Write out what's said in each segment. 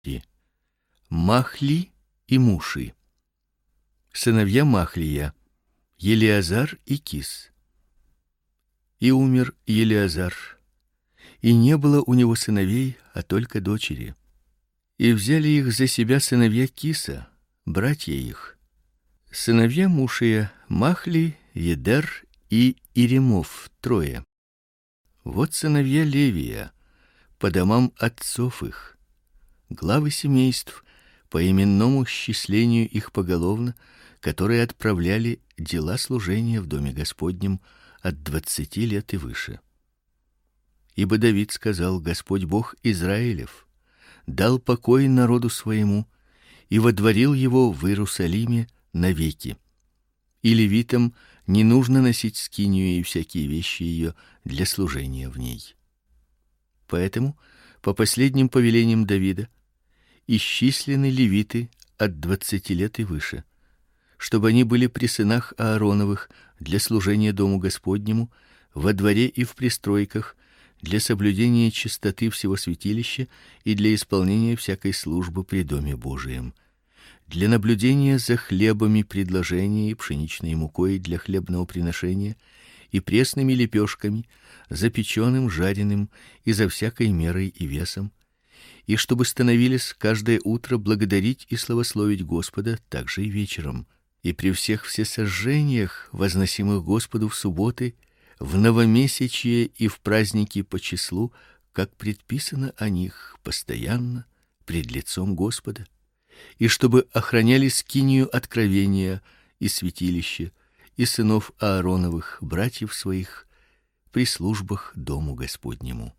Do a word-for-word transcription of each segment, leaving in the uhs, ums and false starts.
Махли и Муши. Сыновья Махлия: Елиазар и Кис. И умер Елиазар, и не было у него сыновей, а только дочери. И взяли их за себя сыновья Киса, братья их. Сыновья Мушия: Махли, Едер и Иремов, трое. Вот сыновья Левия по домам отцов их, главы семейств по именному счислению их поголовно, которые отправляли дела служения в доме Господнем от двадцати лет и выше. Ибо Давид сказал: Господь Бог Израилев дал покой народу своему и водворил его в Иерусалиме навеки. И левитам не нужно носить скинию и всякие вещи ее для служения в ней. Поэтому по последним повелениям Давида исчислены левиты от двадцати лет и выше, чтобы они были при сынах Аароновых для служения дому Господнему во дворе и в пристройках, для соблюдения чистоты всего святилища и для исполнения всякой службы при доме Божием, для наблюдения за хлебами предложения и пшеничной мукой для хлебного приношения и пресными лепешками, запеченным, жареным и за всякой мерой и весом, и чтобы становились каждое утро благодарить и славословить Господа также и вечером, и при всех всесожжениях, возносимых Господу в субботы, в новомесячие и в праздники по числу, как предписано о них постоянно пред лицом Господа, и чтобы охраняли скинию откровения и святилище и сынов Аароновых, братьев своих, при службах дому Господнему.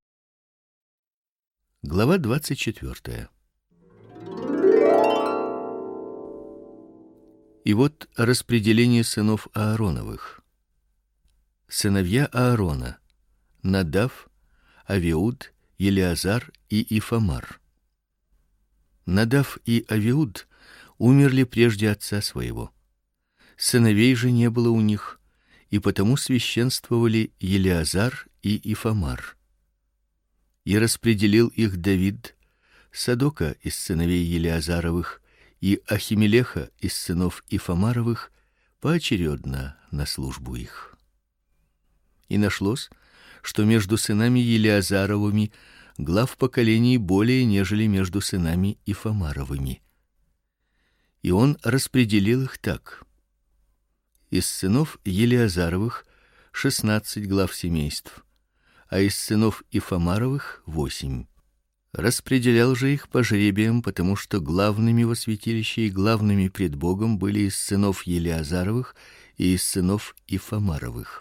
Глава двадцать четвёртая. И вот распределение сынов Аароновых. Сыновья Аарона: Надав, Авиуд, Елиазар и Ифамар. Надав и Авиуд умерли прежде отца своего. Сыновей же не было у них, и потому священствовали Елиазар и Ифамар. И распределил их Давид: Садока из сыновей Елиазаровых и Ахимелеха из сынов Ифамаровых поочередно на службу их. И нашлось, что между сынами Елиазаровыми глав поколений более, нежели между сынами Ифамаровыми. И он распределил их так: из сынов Елиазаровых шестнадцать глав семейств, а из сынов Ифамаровых восемь. Распределял же их по жребиям, потому что главными во святилище и главными пред Богом были из сынов Елиазаровых и из сынов Ифамаровых.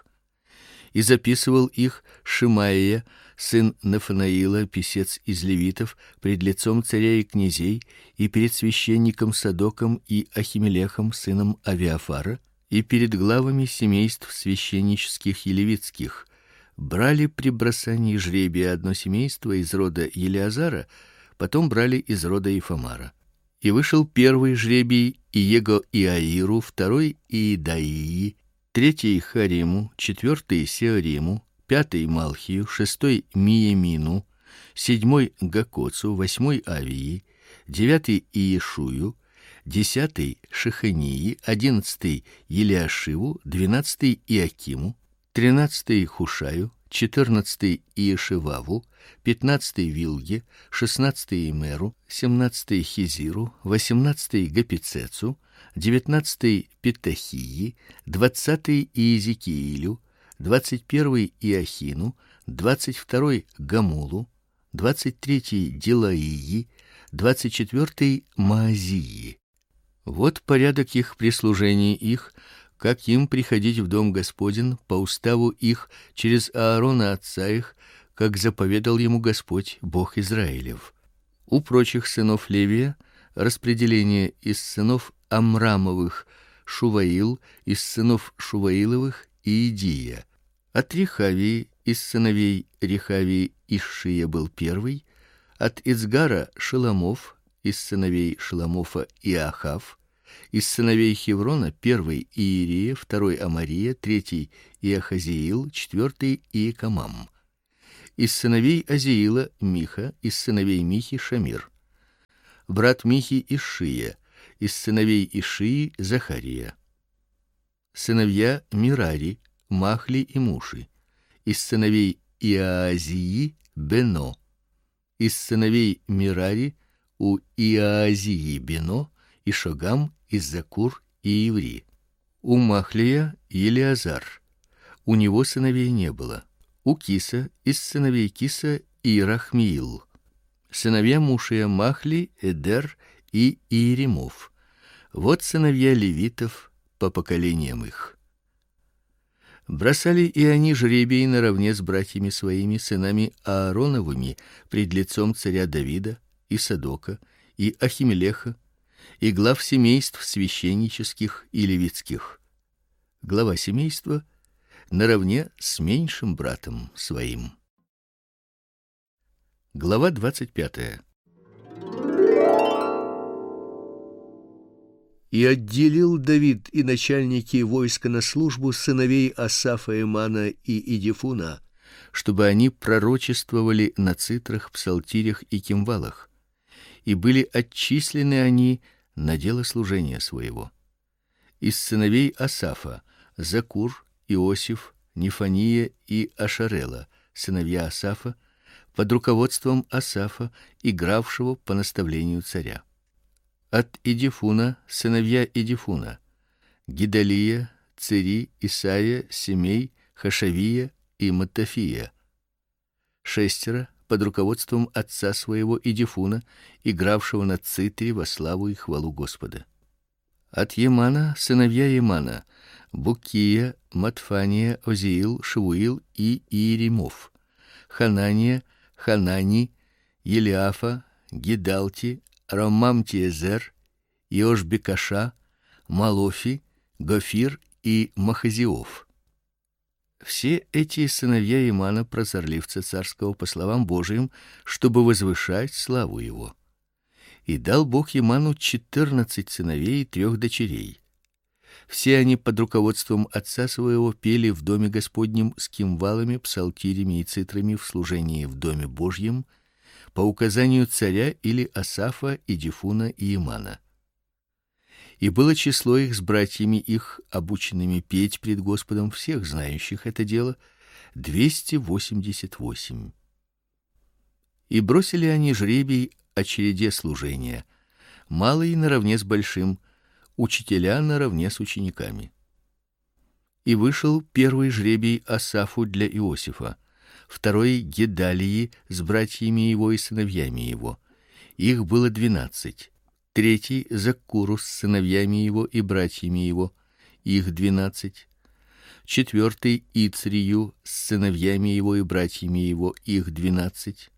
И записывал их Шимаия, сын Нафанаила, писец из левитов, пред лицом царя и князей, и перед священником Садоком и Ахимелехом, сыном Авиафара, и перед главами семейств священнических и левитских. Брали при бросании жребия одно семейство из рода Елиазара, потом брали из рода Ифамара. И вышел первый жребий Иего Иаиру, второй Иедаии, третий Хариму, четвертый Сеориму, пятый Малхию, шестой Миемину, седьмой Гакоцу, восьмой Авии, девятый Иешую, десятый Шехании, одиннадцатый Елиашиву, двенадцатый Иакиму, тринадцатый Хушаю, четырнадцатый Иешиваву, пятнадцатый Вилге, шестнадцатый Имеру, семнадцатый Хизиру, восемнадцатый Гапицецу, девятнадцатый Петахии, двадцатый Иезекиилю, двадцать первый Иохину, двадцать второй Гамулу, двадцать третий Дилаии, двадцать четвертый Маазии. Вот порядок их прислужения их, как им приходить в дом Господень по уставу их через Аарона отца их, как заповедал ему Господь, Бог Израилев. У прочих сынов Левия распределение: из сынов Амрамовых Шуваил, из сынов Шуваиловых Иедия. От Рехавии из сыновей Рехавии Ишшия был первый, от Ицгара Шеломов, из сыновей Шеломофа Иахав, из сыновей Хеврона первый Иерия, второй Амария, третий Иахазиил, четвертый Иекамам. Из сыновей Азиила Миха, из сыновей Михи Шамир. брат Михи Ишия, из сыновей Ишии Захария. Сыновья Мирари, Махли и Муши, из сыновей Иаазии Бено. Из сыновей Мирари у Иаазии Бено и Шогам, из Закур и Иври. У Махлия Елиазар. У него сыновей не было. У Киса из сыновей Киса Ирахмиил. Сыновья Мушия Махли, Эдер и Иеремов. Вот сыновья левитов по поколениям их. Бросали и они жребий наравне с братьями своими, сынами Аароновыми, пред лицом царя Давида и Садока и Ахимелеха и глав семейств священнических и левитских. Глава семейства наравне с меньшим братом своим. Глава двадцать пятая. И отделил Давид и начальники войска на службу сыновей Асафа, Эмана и Идифуна, чтобы они пророчествовали на цитрах, псалтирях и кимвалах, и были отчислены они на дело служения своего. Из сыновей Асафа Закур, Иосиф, Нефания и Ашарела, сыновья Асафа, под руководством Асафа, игравшего по наставлению царя. От Идифуна сыновья Идифуна: Гидалия, Цери, Исая, Семей, Хашавия и Матафия. Шестеро под руководством отца своего Идифуна, игравшего на цитре во славу и хвалу Господа. От Емана сыновья Емана: Букия, Матфания, Озиил, Шевуил и Иеремов. Ханания, Ханани, Елиафа, Гидалти, Рамамтиезер, Иошбекаша, Малофи, Гофир и Махазиов. Все эти сыновья Имана, прозорливца царского, по словам Божиим, чтобы возвышать славу его. И дал Бог Иману четырнадцать сыновей и трех дочерей. Все они под руководством отца своего пели в доме Господнем с кимвалами, псалтирями и цитрами в служении в доме Божьем по указанию царя или Асафа, Идифуна и Имана. И было число их с братьями их, обученными петь пред Господом, всех знающих это дело, двести восемьдесят восемь. И бросили они жребий о череде служения, малый наравне с большим, учителя наравне с учениками. И вышел первый жребий Асафу для Иосифа, второй Гедалии с братьями его и сыновьями его. Их было двенадцать. Третий Закуру с сыновьями его и братьями его. Их двенадцать. Четвертый Ицрию с сыновьями его и братьями его. Их двенадцать.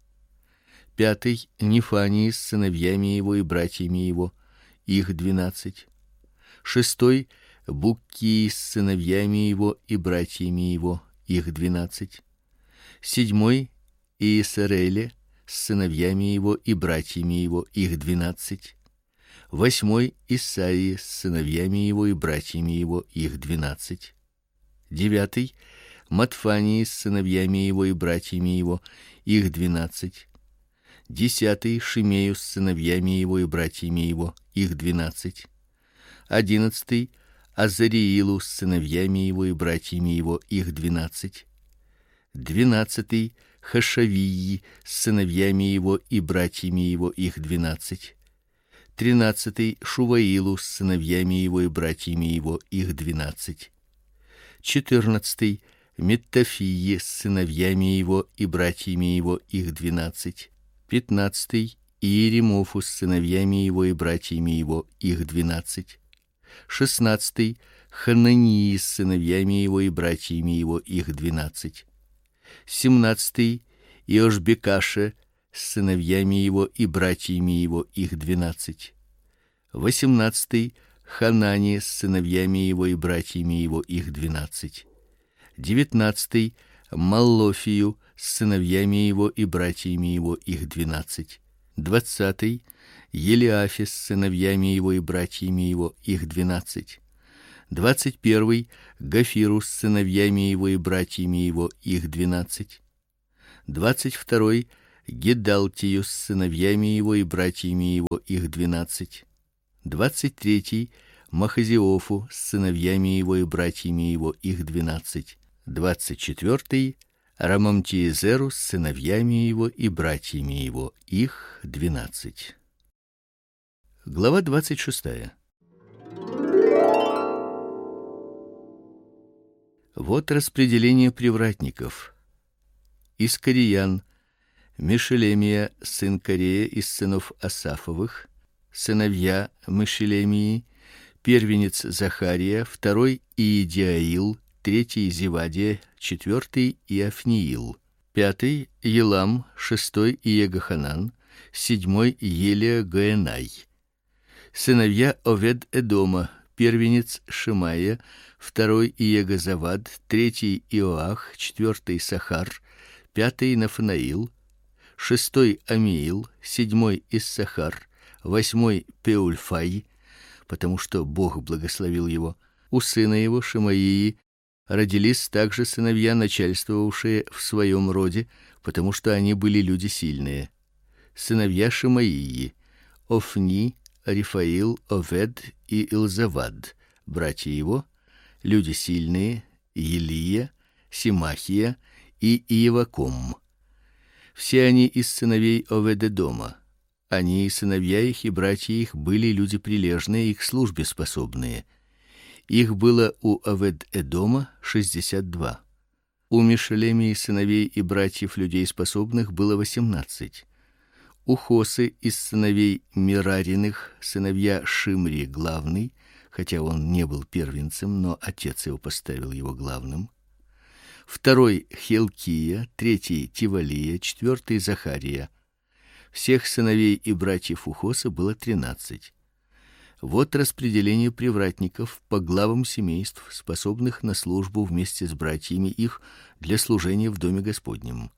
Пятый Нефании с сыновьями его и братьями его. Их двенадцать. Шестой Буккии с сыновьями его и братьями его. Их двенадцать. Седьмой Иисареле с сыновьями его и братьями его. Их двенадцать. Восьмой Исаии с сыновьями его и братьями его. Их двенадцать. Девятый Матфании с сыновьями его и братьями его. Их двенадцать. Десятый Шимею с сыновьями его и братьями его. Их двенадцать. Одиннадцатый Азариилу с сыновьями его и братьями его. Их двенадцать. Двенадцатый Хашавии с сыновьями его и братьями его. Их двенадцать. Тринадцатый Шуваилу с сыновьями его и братьями его. Их двенадцать. Четырнадцатый Меттафии с сыновьями его и братьями его. Их двенадцать. Пятнадцатый Иеремофу с сыновьями его и братьями его. Их двенадцать. Шестнадцатый Ханании с сыновьями его и братьями его. Их двенадцать. Семнадцатый Иошбекаше с сыновьями его и братьями его. Их двенадцать. Восемнадцатый Ханани с сыновьями его и братьями его. Их двенадцать. Девятнадцатый Маллофию с сыновьями его и братьями его. Их двенадцать. Двадцатый Елиафе с сыновьями его и братьями его. Их двенадцать. Двадцать первый Гофиру с сыновьями его и братьями его. Их двенадцать. Двадцать второй Гедалтию с сыновьями его и братьями его, их двенадцать. Двадцать третий Махазиофу с сыновьями его и братьями его, их двенадцать. Двадцать четвертый Рамамтиезеру с сыновьями его и братьями его, их двенадцать. Глава двадцать шестая. Вот распределение привратников. Искариян, Мешелемия, сын Корея из сынов Асафовых, сыновья Мешелемии, первенец Захария, второй Иедиаил, третий Зевадия, четвертый Иофниил, пятый Елам, шестой Иегоханан, седьмой Елия Гаенай. Сыновья Овед-Эдома, первенец Шимая, второй Иегозавад, третий Иоах, четвертый Сахар, пятый Нафанаил, шестой Амиил, седьмой Иссахар, восьмой Пеульфай, потому что Бог благословил его. У сына его Шимаии родились также сыновья, начальствовавшие в своем роде, потому что они были люди сильные. Сыновья Шимаии: Офни, Рифаил, Овед и Илзавад. Братья его: люди сильные, Елия, Симахия и Иеваком. Все они из сыновей Овед-Эдома. Они и сыновья их и братья их были люди прилежные и к службе способные. Их было у Овед-Эдома шестьдесят два. У Мешелемии сыновей и братьев людей способных было восемнадцать. У Хосы из сыновей Мирариных сыновья Шимри главный, хотя он не был первенцем, но отец его поставил его главным. Второй Хилкия, третий Тивалия, четвертый Захария. Всех сыновей и братьев у Хосы было тринадцать. Вот распределение привратников по главам семейств, способных на службу вместе с братьями их для служения в доме Господнем.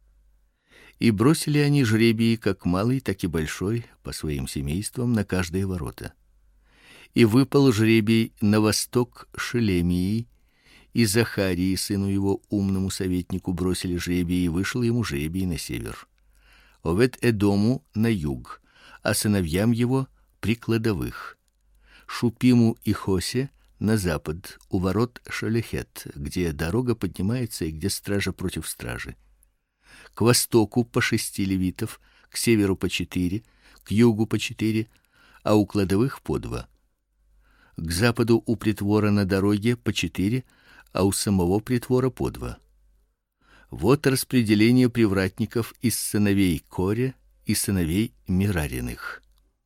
И бросили они жребии, как малый, так и большой, по своим семействам на каждые ворота. И выпал жребий на восток Шелемии, и Захарии сыну его, умному советнику, бросили жребий, и вышел ему жребий на север. Овед-Эдому на юг, а сыновьям его при кладовых. Шупиму и Хосе на запад, у ворот Шалехет, где дорога поднимается и где стража против стражи. К востоку по шести левитов, к северу по четыре, к югу по четыре, а у кладовых по два. К западу у притвора на дороге по четыре, а у самого притвора по два. Вот распределение привратников из сыновей Коре и сыновей Мирариных.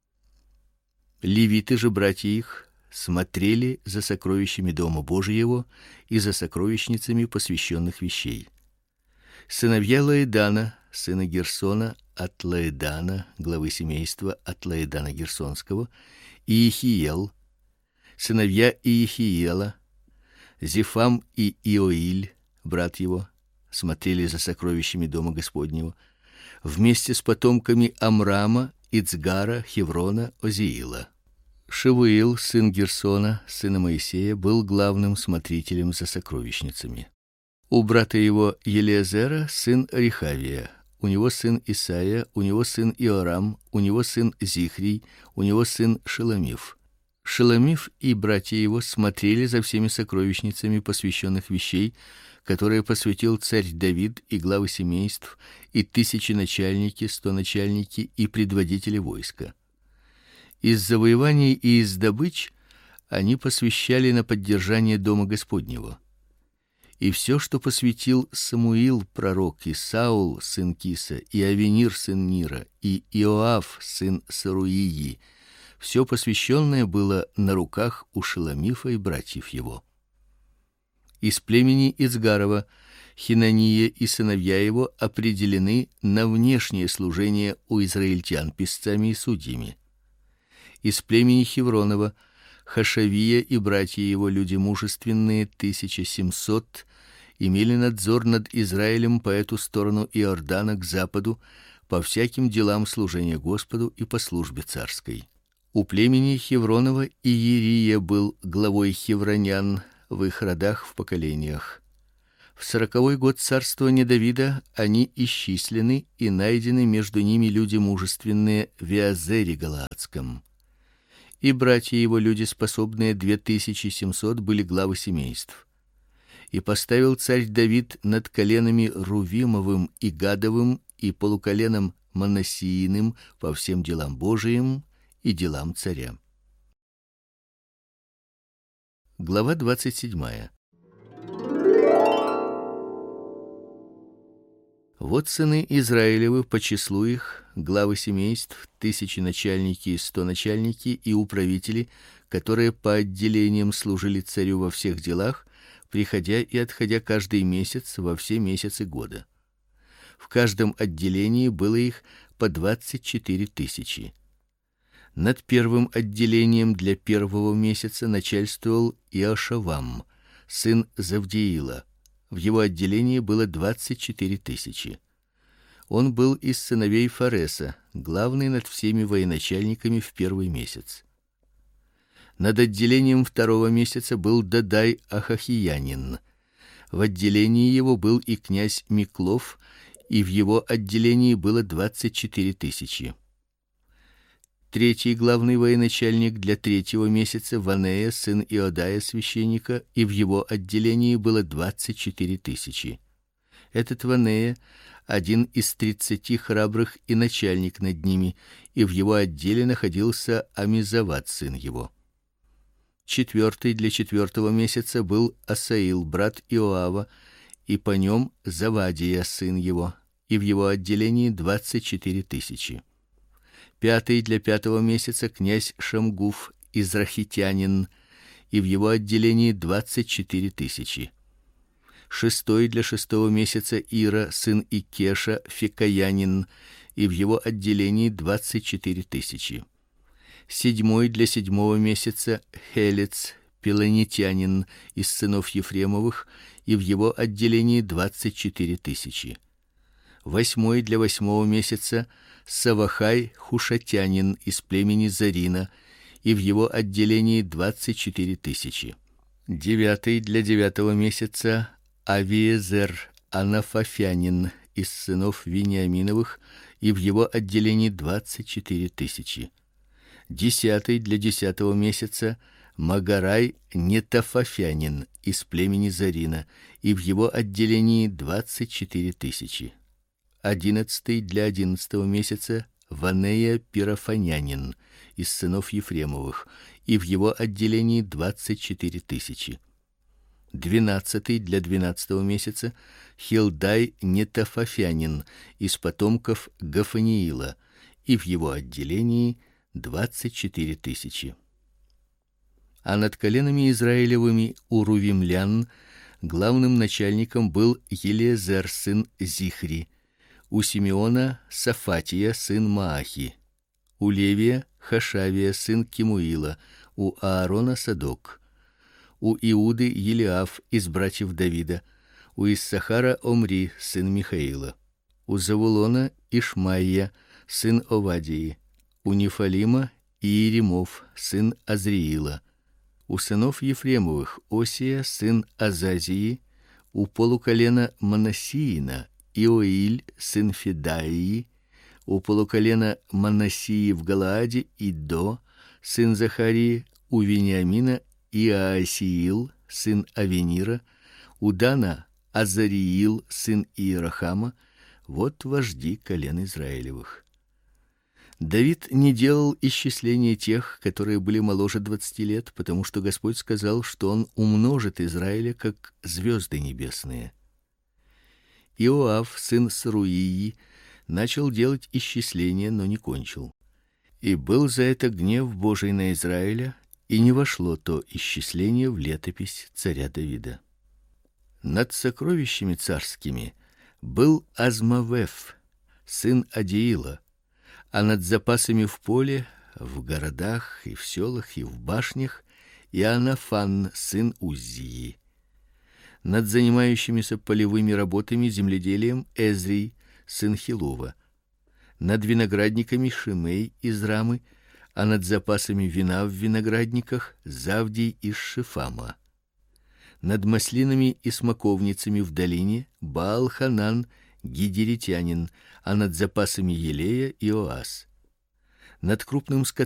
Левиты же, братья их, смотрели за сокровищами дома Божьего и за сокровищницами посвященных вещей. Сыновья Лаэдана, сына Герсона, от Лаэдана, главы семейства от Лаэдана Герсонского, Иехиел. Сыновья Иехиела: Зефам и Иоиль, брат его, смотрели за сокровищами дома Господнего, вместе с потомками Амрама, Ицгара, Хеврона, Озиила. Шевуил, сын Герсона, сына Моисея, был главным смотрителем за сокровищницами. У брата его Елиазера сын Рехавия, у него сын Исаия, у него сын Иорам, у него сын Зихрий, у него сын Шеломиф. Шеломиф и братья его смотрели за всеми сокровищницами посвященных вещей, которые посвятил царь Давид, и главы семейств, и тысячи начальники, сто начальники и предводители войска. Из завоеваний и из добыч они посвящали на поддержание дома Господнего. И все, что посвятил Самуил пророк, и Саул сын Киса, и Авенир сын Нира, и Иоав сын Саруии, все посвященное было на руках у Шеломифа и братьев его. Из племени Ицгарова Хинания и сыновья его определены на внешнее служение у израильтян писцами и судьями. Из племени Хевронова Хашавия и братья его, люди мужественные, тысяча семьсот, имели надзор над Израилем по эту сторону Иордана к западу, по всяким делам служения Господу и по службе царской. У племени Хевронова Иерия был главой хевронян в их родах в поколениях. В сороковой год царствования Давида они исчислены и найдены между ними люди мужественные в Иазере Галаадском. И братья его, люди способные, две тысячи семьсот, были главы семейств. И поставил царь Давид над коленами Рувимовым и Гадовым и полуколеном Манассииным по всем делам Божиим и делам царя. Глава двадцать седьмая. Вот сыны Израилевы по числу их, главы семейств, тысячи начальники, сто начальники и управители, которые по отделениям служили царю во всех делах, приходя и отходя каждый месяц во все месяцы года. В каждом отделении было их по двадцать четыре тысячи. Над первым отделением для первого месяца начальствовал Иошавам, сын Завдиила. В его отделении было двадцать четыре тысячи. Он был из сыновей Фареса, главный над всеми военачальниками в первый месяц. Над отделением второго месяца был Дадай Ахахиянин. В отделении его был и князь Миклов, и в его отделении было двадцать четыре тысячи. Третий главный военачальник для третьего месяца Ванея, сын Иодая священника, и в его отделении было двадцать четыре тысячи. Этот Ванея один из тридцати храбрых и начальник над ними, и в его отделе находился Амизават, сын его. Четвертый для четвертого месяца был Асаил, брат Иоава, и по нем Завадия, сын его, и в его отделении двадцать четыре тысячи. Пятый для пятого месяца князь Шамгуф, израхитянин, и в его отделении двадцать четыре тысячи. Шестой для шестого месяца Ира, сын Икеша, фикаянин, и в его отделении двадцать четыре тысячи. Седьмой для седьмого месяца Хелец, пелонитянин, из сынов Ефремовых, и в его отделении двадцать четыре тысячи. Восьмой для восьмого месяца Савахай, хушатянин, из племени Зарина, и в его отделении двадцать четыре тысячи. Девятый для девятого месяца Авиезер, анафафянин, из сынов Вениаминовых, и в его отделении двадцать четыре тысячи. Десятый для десятого месяца Магарай, нетофафянин, из племени Зарина, и в его отделении двадцать четыре тысячи. Одиннадцатый для одиннадцатого месяца Ванея пирофанянин, из сынов Ефремовых, и в его отделении двадцать четыре тысячи. Двенадцатый для двенадцатого месяца Хилдай нетофафянин, из потомков Гафаниила, и в его отделении двадцать четыре тысячи. А над коленами Израилевыми у рувимлян главным начальником был Елиезер, сын Зихри. У Симеона Сафатия, сын Маахи. У Левия Хашавия, сын Кимуила. У Аарона Садок. У Иуды Елиаф из братьев Давида. У Иссахара Омри, сын Михаила. У Завулона Ишмаия, сын Овадии. У Нефалима Иеремов, сын Азриила. У сынов Ефремовых Осия, сын Азазии. У полуколена Манассиина Иоиль, сын Федаии. У полуколена Манассии в Галааде Идо, сын Захарии. У Вениамина Иоасиил, сын Авенира. У Дана Азариил, сын Иерахама. Вот вожди колен Израилевых. Давид не делал исчисления тех, которые были моложе двадцати лет, потому что Господь сказал, что он умножит Израиля как звезды небесные. Иоав, сын Саруии, начал делать исчисления, но не кончил. И был за это гнев Божий на Израиля, и не вошло то исчисление в летопись царя Давида. Над сокровищами царскими был Азмавев, сын Адиила, а над запасами в поле, в городах и в селах и в башнях Иоанафан, сын Уззии. Над занимающимися полевыми работами, земледелием Эзрий, сын Хилова. Над виноградниками Шимей из Рамы, а над запасами вина в виноградниках Завдий из Шифама. Над маслинами и смоковницами в долине Баал-Ханан гидеритянин, а над запасами елея Иоас. Над крупным скотом